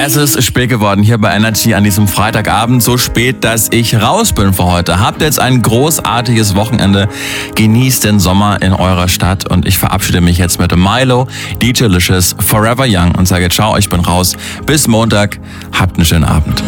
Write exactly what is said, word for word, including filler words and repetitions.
Es ist spät geworden hier bei Energy an diesem Freitagabend. So spät, dass ich raus bin für heute. Habt jetzt ein großartiges Wochenende. Genießt den Sommer in eurer Stadt. Und ich verabschiede mich jetzt mit Milo, D J Licious, Forever Young und sage ciao, ich bin raus. Bis Montag. Habt einen schönen Abend.